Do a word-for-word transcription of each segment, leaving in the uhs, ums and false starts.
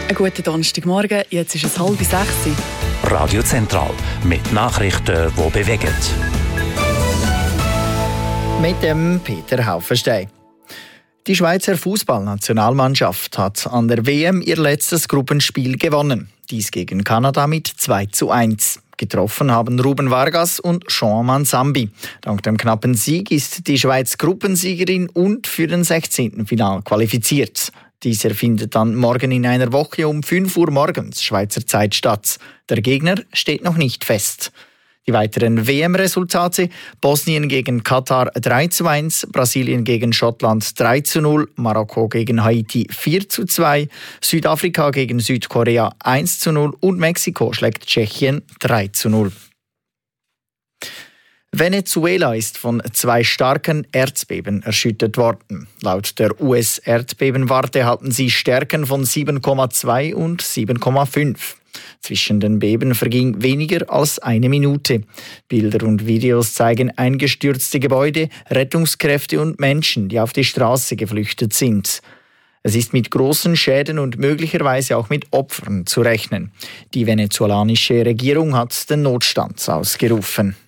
Einen guten Donnerstagmorgen, jetzt ist es halb sechs. Radio Zentral mit Nachrichten, die bewegen. Mit dem Peter Haufenstein. Die Schweizer Fußballnationalmannschaft hat an der W M ihr letztes Gruppenspiel gewonnen. Dies gegen Kanada mit zwei zu eins. Getroffen haben Ruben Vargas und Jean Mansambi. Dank dem knappen Sieg ist die Schweiz Gruppensiegerin und für den sechzehnten Final qualifiziert. Dieser findet dann morgen in einer Woche um fünf Uhr morgens Schweizer Zeit statt. Der Gegner steht noch nicht fest. Die weiteren W M-Resultate: Bosnien gegen Katar drei zu eins, Brasilien gegen Schottland drei zu null, Marokko gegen Haiti vier zu zwei, Südafrika gegen Südkorea eins zu null und Mexiko schlägt Tschechien drei zu null. Venezuela ist von zwei starken Erdbeben erschüttert worden. Laut der U S-Erdbebenwarte hatten sie Stärken von sieben Komma zwei und sieben Komma fünf. Zwischen den Beben verging weniger als eine Minute. Bilder und Videos zeigen eingestürzte Gebäude, Rettungskräfte und Menschen, die auf die Straße geflüchtet sind. Es ist mit großen Schäden und möglicherweise auch mit Opfern zu rechnen. Die venezolanische Regierung hat den Notstand ausgerufen.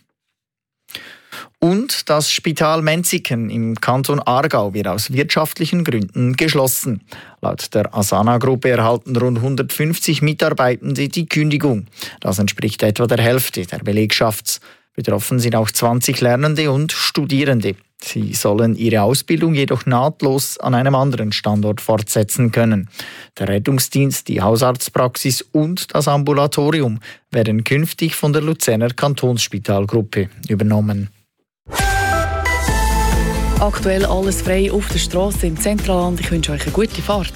Und das Spital Menziken im Kanton Aargau wird aus wirtschaftlichen Gründen geschlossen. Laut der Asana-Gruppe erhalten rund hundertfünfzig Mitarbeitende die Kündigung. Das entspricht etwa der Hälfte der Belegschaft. Betroffen sind auch zwanzig Lernende und Studierende. Sie sollen ihre Ausbildung jedoch nahtlos an einem anderen Standort fortsetzen können. Der Rettungsdienst, die Hausarztpraxis und das Ambulatorium werden künftig von der Luzerner Kantonsspitalgruppe übernommen. Aktuell alles frei auf der Straße im Zentralland. Ich wünsche euch eine gute Fahrt.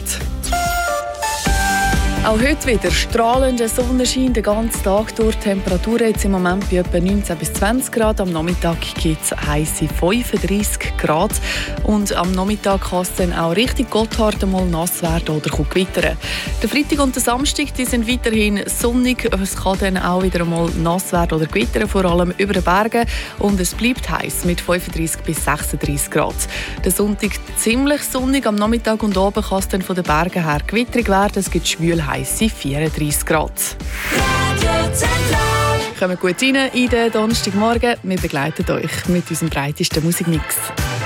Auch heute wieder strahlender Sonnenschein den ganzen Tag durch. Die Temperatur jetzt im Moment bei etwa neunzehn bis zwanzig Grad. Am Nachmittag gibt es heisse fünfunddreissig Grad. Und am Nachmittag kann es dann auch richtig Gotthard mal nass werden oder gewittern. Der Freitag und der Samstag die sind weiterhin sonnig. Es kann dann auch wieder mal nass werden oder gewittern, vor allem über den Bergen. Und es bleibt heiß mit fünfunddreissig bis sechsunddreissig Grad. Der Sonntag ziemlich sonnig. Am Nachmittag und oben kann es dann von den Bergen her gewitterig werden. Es gibt schwül heisse vierunddreissig Grad. Kommt gut rein in den Donnerstagmorgen. Wir begleiten euch mit unserem breitesten Musikmix.